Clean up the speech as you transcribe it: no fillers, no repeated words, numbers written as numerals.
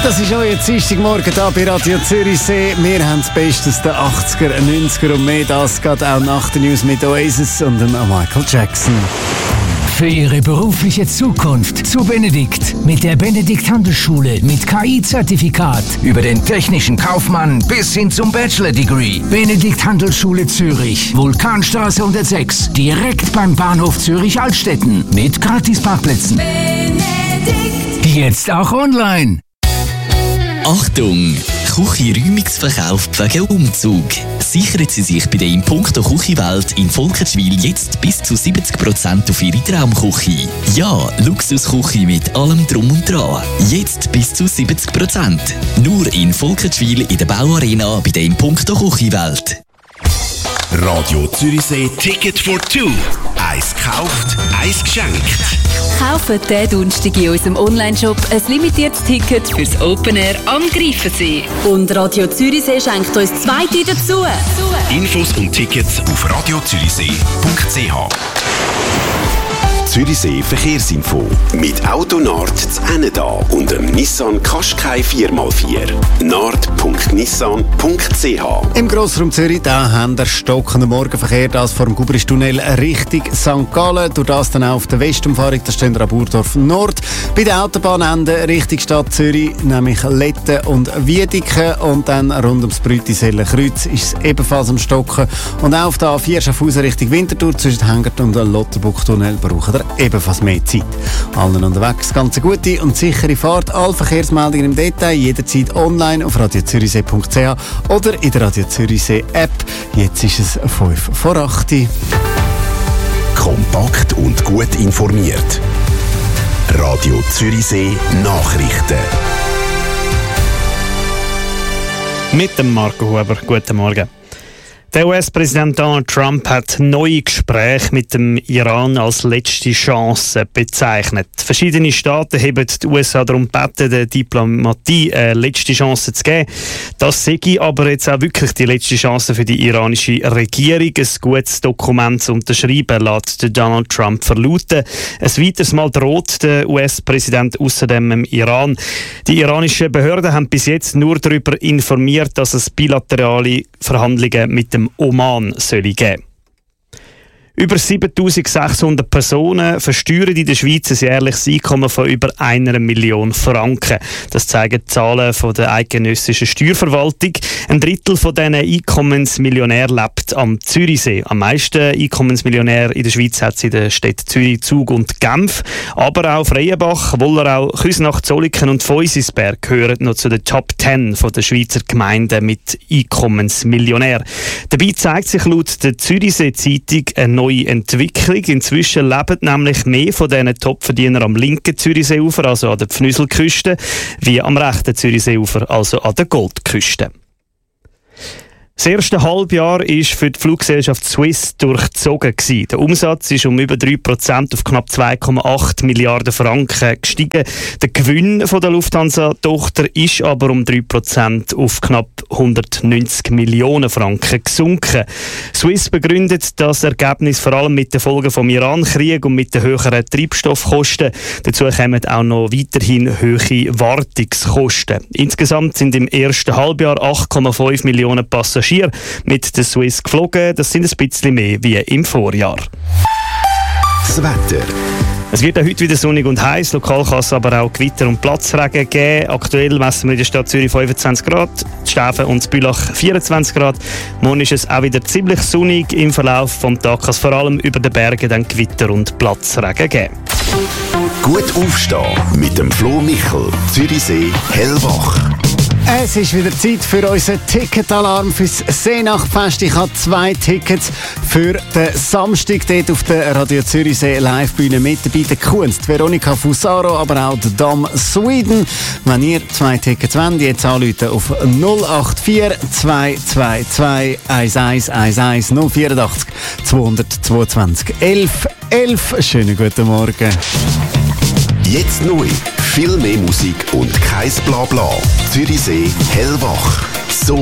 Das ist euer Dienstagmorgen hier bei Radio Zürichsee. Wir haben das Beste aus den 80er, 90er und mehr. Das geht auch nach den News mit Oasis und dem Michael Jackson. Für Ihre berufliche Zukunft zu Benedikt. Mit der Benedikt Handelsschule mit KI-Zertifikat. Über den technischen Kaufmann bis hin zum Bachelor-Degree. Benedikt Handelsschule Zürich. Vulkanstraße 106. Direkt beim Bahnhof Zürich-Altstetten. Mit Gratisparkplätzen. Benedikt. Jetzt auch online. Achtung! Küche-Räumungsverkauf wegen Umzug. Sichern Sie sich bei der in puncto Küchenwelt in Volkertschwil jetzt bis zu 70% auf Ihre Traumküche. Ja, Luxusküche mit allem Drum und Dran. Jetzt bis zu 70%. Nur in Volkertschwil in der Bauarena bei der in puncto Küchenwelt. Radio Zürichsee Ticket for Two. Eins gekauft, eins geschenkt. Kaufen diesen Donnerstag in unserem Onlineshop ein limitiertes Ticket fürs Open Air am Greifensee. Und Radio Zürichsee schenkt uns 2 dazu. Infos und Tickets auf radiozürichsee.ch. Zürichsee Verkehrsinfo. Mit Autonard zu Enneda und dem Nissan Qashqai 4x4. nord.nissan.ch. Im Grossraum Zürich da haben wir stockenden Morgenverkehr, das vor dem Gubristunnel Richtung St. Gallen. Durch das dann auch auf der Westumfahrung, da stehen wir an Burdorf Nord. Bei den Autobahnenden Richtung Stadt Zürich, nämlich Letten und Wiedeken. Und dann rund ums Brütiseller-Kreuz ist es ebenfalls am Stocken. Und auch auf der A4 Schaffhausen Richtung Winterthur zwischen Hengert und Lotterbuchtunnel brauchen wir ebenfalls mehr Zeit. Allen unterwegs ganz eine gute und sichere Fahrt. Alle Verkehrsmeldungen im Detail jederzeit online auf radiozürichsee.ch oder in der Radio Zürichsee App. Jetzt ist es 5 vor 8. Kompakt und gut informiert. Radio Zürichsee Nachrichten. Mit dem Marco Huber. Guten Morgen. Der US-Präsident Donald Trump hat neue Gespräche mit dem Iran als letzte Chance bezeichnet. Verschiedene Staaten haben die USA darum gebeten, der Diplomatie eine letzte Chance zu geben. Das sei aber jetzt auch wirklich die letzte Chance für die iranische Regierung, ein gutes Dokument zu unterschreiben, lässt Donald Trump verlauten. Ein weiteres Mal droht der US-Präsident außerdem im Iran. Die iranischen Behörden haben bis jetzt nur darüber informiert, dass es bilaterale Verhandlungen mit dem Oman soll geben. Über 7'600 Personen versteuern in der Schweiz ein jährliches Einkommen von über 1 Million Franken. Das zeigen die Zahlen von der eidgenössischen Steuerverwaltung. Ein Drittel von diesen Einkommensmillionären lebt am Zürichsee. Am meisten Einkommensmillionäre in der Schweiz hat es in den Städten Zürich, Zug und Genf. Aber auch Freienbach, Wollerau, Küsnacht, Zolliken und Feusisberg gehören noch zu den Top 10 der Schweizer Gemeinden mit Einkommensmillionären. Dabei zeigt sich laut der Zürichsee-Zeitung eine neue Entwicklung. Inzwischen leben nämlich mehr von diesen Topverdienern am linken Zürichseeufer, also an der Pfnüselküste, wie am rechten Zürichseeufer, also an der Goldküste. Das erste Halbjahr war für die Fluggesellschaft Swiss durchzogen gewesen. Der Umsatz ist um über 3% auf knapp 2,8 Milliarden Franken gestiegen. Der Gewinn von der Lufthansa-Tochter ist aber um 3% auf knapp 190 Millionen Franken gesunken. Swiss begründet das Ergebnis vor allem mit den Folgen vom Iran-Krieg und mit den höheren Treibstoffkosten. Dazu kommen auch noch weiterhin hohe Wartungskosten. Insgesamt sind im ersten Halbjahr 8,5 Millionen Passagiere mit der Swiss geflogen. Das sind ein bisschen mehr wie im Vorjahr. Das Wetter. Es wird auch heute wieder sonnig und heiß. Lokal kann es aber auch Gewitter und Platzregen geben. Aktuell messen wir in der Stadt Zürich 25 Grad, Stäfen und Bülach 24 Grad. Morgen ist es auch wieder ziemlich sonnig. Im Verlauf des Tages kann es vor allem über den Bergen dann Gewitter und Platzregen geben. Gut aufstehen mit dem Flo Michel, Zürichsee hellwach. Es ist wieder Zeit für unseren Ticketalarm fürs Seenachtfest. Ich habe 2 Tickets für den Samstag dort auf der Radio Zürichsee Livebühne mit dabei. Der Kunst, Veronika Fusaro, aber auch der Dom Sweden. Wenn ihr 2 Tickets wollt, jetzt anrufen auf 084 222 1111 084 222 11 11. Schönen guten Morgen. Jetzt neu. Viel mehr Musik und kein Blabla. Zürichsee hellwach. So